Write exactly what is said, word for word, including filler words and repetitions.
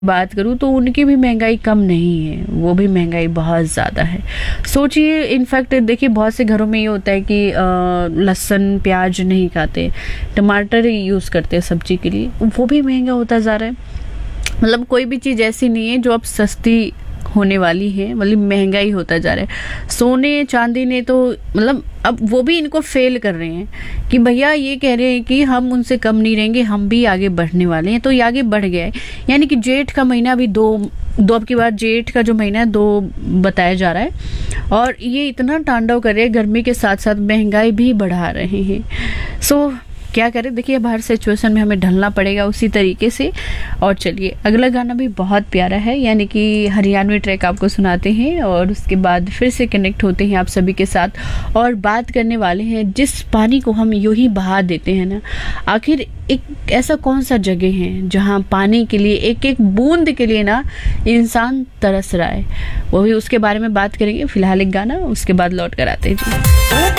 बात करूँ तो उनकी भी महंगाई कम नहीं है, वो भी महंगाई बहुत ज़्यादा है। सोचिए, इनफैक्ट देखिए बहुत से घरों में ये होता है कि अ, लहसुन प्याज नहीं खाते, टमाटर ही यूज़ करते हैं सब्जी के लिए, वो भी महंगा होता जा रहा है। मतलब कोई भी चीज़ ऐसी नहीं है जो अब सस्ती होने वाली है, मतलब महंगाई होता जा रहा है। सोने चांदी ने तो मतलब अब वो भी इनको फेल कर रहे हैं कि भैया ये कह रहे हैं कि हम उनसे कम नहीं रहेंगे, हम भी आगे बढ़ने वाले हैं, तो ये आगे बढ़ गया है। यानी कि जेठ का महीना भी दो दो अब की बार जेठ का जो महीना है दो बताया जा रहा है, और ये इतना तांडव कर रहे हैं, गर्मी के साथ साथ महंगाई भी बढ़ा रहे हैं। सो क्या करें, देखिए अब हर सिचुएशन में हमें ढलना पड़ेगा उसी तरीके से। और चलिए अगला गाना भी बहुत प्यारा है, यानी कि हरियाणवी ट्रैक आपको सुनाते हैं और उसके बाद फिर से कनेक्ट होते हैं आप सभी के साथ और बात करने वाले हैं जिस पानी को हम यूं ही बहा देते हैं ना, आखिर एक ऐसा कौन सा जगह है जहां पानी के लिए, एक एक बूंद के लिए ना इंसान तरस रहा है, वो भी उसके बारे में बात करेंगे। फिलहाल एक गाना, उसके बाद लौट कर आते हैं जी।